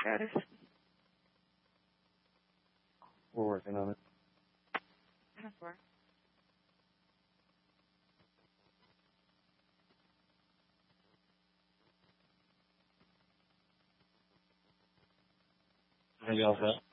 Travis. We're working on it. That's far. Anything else, huh?